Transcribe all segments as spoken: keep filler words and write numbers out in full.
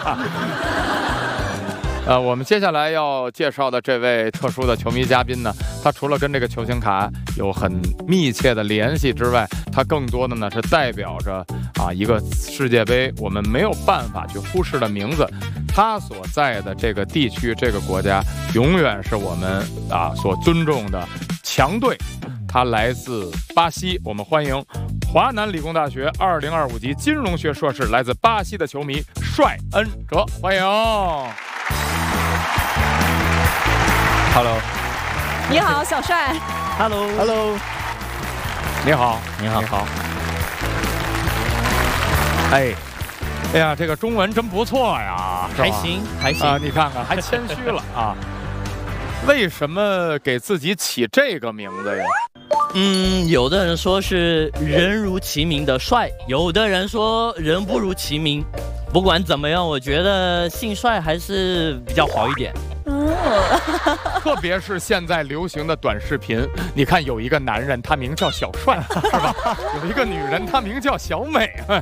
呃，我们接下来要介绍的这位特殊的球迷嘉宾呢，他除了跟这个球星卡有很密切的联系之外，他更多的呢是代表着啊一个世界杯我们没有办法去忽视的名字。他所在的这个地区、这个国家，永远是我们啊所尊重的强队。他来自巴西，我们欢迎华南理工大学二零二五级金融学硕士，来自巴西的球迷帅恩哲，欢迎。 Hello， 你好，小帅。 Hello，Hello， 你好， 你好， 你好。哎，哎呀，这个中文真不错呀， 还行，还行啊！你看看，还谦虚了啊。为什么给自己起这个名字呀？ 嗯，有的人说是人如其名的帅，有的人说人不如其名。不管怎么样，我觉得姓帅还是比较好一点。 特别是现在流行的短视频，你看有一个男人，他名叫小帅，是吧？有一个女人，她名叫小美，啊。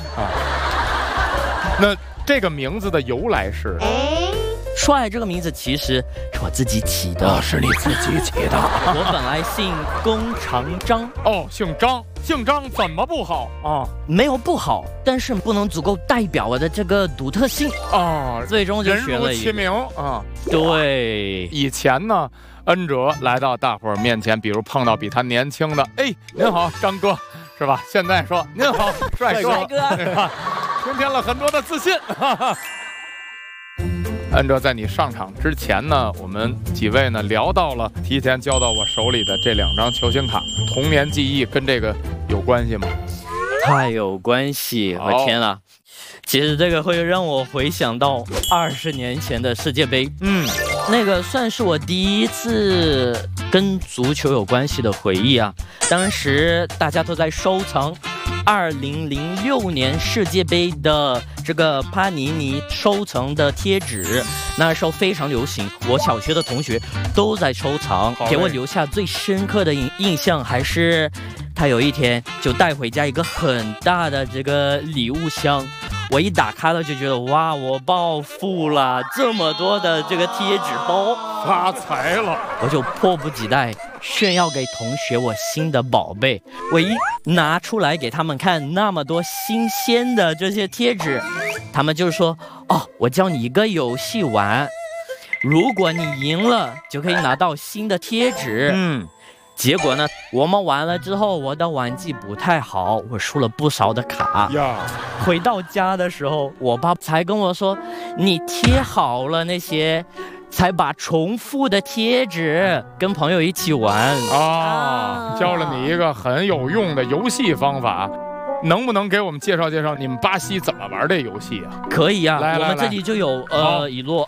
那这个名字的由来是？ 帅这个名字其实是我自己起的， 哦，是你自己起的。 我本来姓龚长张。 哦，姓张，姓张怎么不好啊？ 没有不好，但是不能足够代表我的这个独特性啊。 最终就选了一个。人如其名啊。 对。 以前呢，恩哲来到大伙儿面前，比如碰到比他年轻的，哎，您好，张哥，是吧？现在说您好，帅哥， 帅哥， 是吧？增添了很多的自信。哈哈。恩哲，在你上场之前呢，我们几位呢聊到了提前交到我手里的这两张球星卡，童年记忆跟这个有关系吗？ 太有关系！我天啊！其实这个会让我回想到二十年前的世界杯，嗯，那个算是我第一次跟足球有关系的回忆啊。当时大家都在收藏二零零六年世界杯的这个帕尼尼收藏的贴纸，那时候非常流行，我小学的同学都在收藏。给我留下最深刻的印印象还是，他有一天就带回家一个很大的这个礼物箱。我一打开了就觉得哇，我暴富了，这么多的这个贴纸包， 发财了！ 我就迫不及待炫耀给同学我新的宝贝。我一拿出来给他们看，那么多新鲜的这些贴纸，他们就说：“哦，我教你一个游戏玩，如果你赢了，就可以拿到新的贴纸。”嗯。结果呢，我们玩了之后，我的玩技不太好，我输了不少的卡呀。回到家的时候，我爸才跟我说：“你贴好了那些，才把重复的贴纸跟朋友一起玩啊。”教了你一个很有用的游戏方法，能不能给我们介绍介绍你们巴西怎么玩这游戏啊？ 可以啊， 来来来， 我们这里就有呃一摞。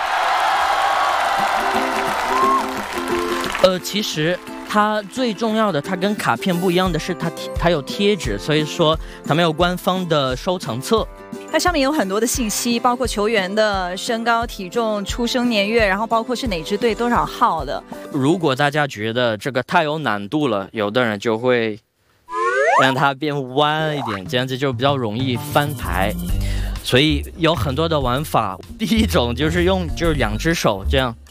呃，其实。它最重要的，它跟卡片不一样的是它，它它有贴纸，所以说它没有官方的收藏册。 它上面有很多的信息，包括球员的身高、体重、出生年月，然后包括是哪支队多少号的。 如果大家觉得这个太有难度了，有的人就会让它变弯一点，这样子就比较容易翻牌。所以有很多的玩法，第一种就是用就是两只手这样。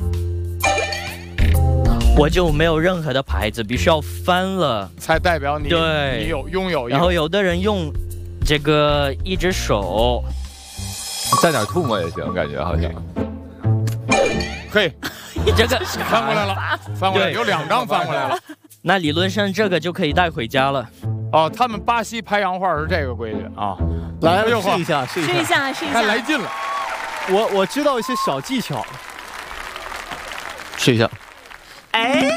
我就没有任何的牌子，必须要翻了才代表你对你有拥有。 然后有的人用这个一只手， 蘸点吐沫也行，感觉好像。 可以， 这个翻过来了，翻过来有两张翻过来了。 那理论上这个就可以带回家了。 哦，他们巴西拍洋画是这个规矩啊。 来试一下，试一下， 试一下，试一下， 太来劲了。 我我知道一些小技巧， 试一下。 哎，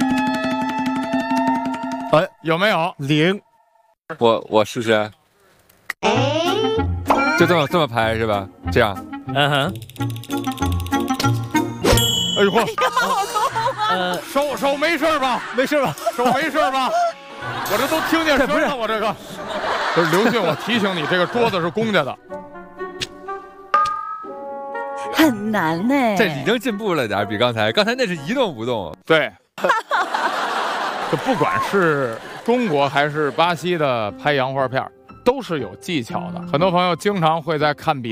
哎，有没有零？ 我我试试。就这么这么拍是吧？这样。 嗯哼。 哎呦嚯！ 呃， 手手没事吧？ 没事吧？ 手没事吧？我这都听见声了，我这个。不是刘迅，我提醒你，这个桌子是公家的。 很难呢。 这已经进步了点，比刚才，刚才那是一动不动。 对。就不管是中国还是巴西的拍洋画片，都是有技巧的。很多朋友经常会在看比